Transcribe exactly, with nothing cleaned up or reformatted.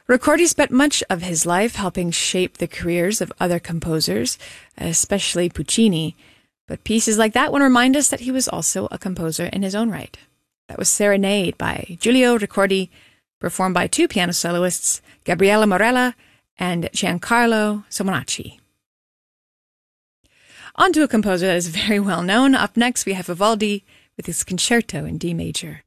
Ricordi spent much of his life helping shape the careers of other composers, especially Puccini, but pieces like that one remind us that he was also a composer in his own right. That was Serenade by Giulio Ricordi, performed by two piano soloists, Gabriele Morella and Giancarlo Somonacci. On to a composer that is very well known. Up next, we have Vivaldi with his Concerto in D major.